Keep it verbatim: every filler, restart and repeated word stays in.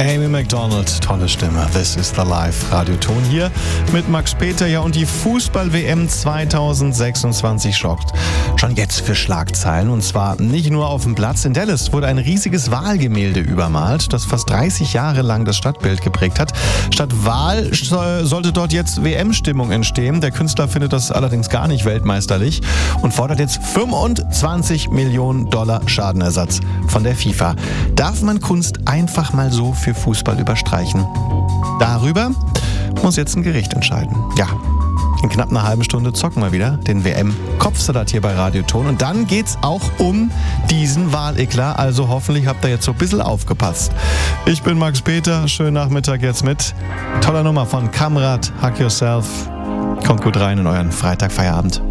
Amy Macdonald, tolle Stimme. This is the Live Radioton hier mit Max Peter. Ja, und die Fußball-W M zweitausendsechsundzwanzig sorgt schon jetzt für Schlagzeilen. Und zwar nicht nur auf dem Platz. In Dallas wurde ein riesiges Wahlgemälde übermalt, das fast dreißig Jahre lang das Stadtbild geprägt hat. Statt Wahl sollte dort jetzt W M-Stimmung entstehen. Der Künstler findet das allerdings gar nicht weltmeisterlich und fordert jetzt fünfundzwanzig Millionen Dollar Schadenersatz von der FIFA. Darf man Kunst einfach mal so für Fußball überstreichen? Darüber muss jetzt ein Gericht entscheiden. Ja, in knapp einer halben Stunde zocken wir wieder den W M-Kopfsalat hier bei Radioton. Und dann geht's auch um diesen Wahleklat. Also hoffentlich habt ihr jetzt so ein bisschen aufgepasst. Ich bin Max Peter. Schönen Nachmittag jetzt mit toller Nummer von Kamrat, Hug Yourself. Kommt gut rein in euren Freitagfeierabend.